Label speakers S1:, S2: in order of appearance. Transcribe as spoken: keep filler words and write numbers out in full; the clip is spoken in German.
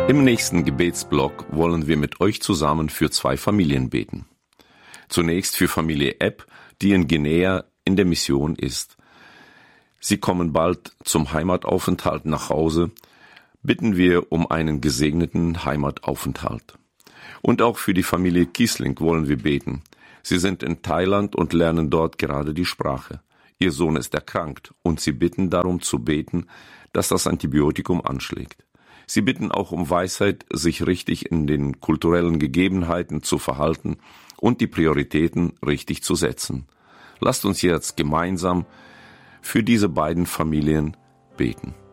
S1: Im nächsten Gebetsblock wollen wir mit euch zusammen für zwei Familien beten. Zunächst für Familie Epp, die in Guinea in der Mission ist. Sie kommen bald zum Heimataufenthalt nach Hause. Bitten wir um einen gesegneten Heimataufenthalt. Und auch für die Familie Kiesling wollen wir beten. Sie sind in Thailand und lernen dort gerade die Sprache. Ihr Sohn ist erkrankt und sie bitten darum zu beten, dass das Antibiotikum anschlägt. Sie bitten auch um Weisheit, sich richtig in den kulturellen Gegebenheiten zu verhalten und die Prioritäten richtig zu setzen. Lasst uns jetzt gemeinsam für diese beiden Familien beten.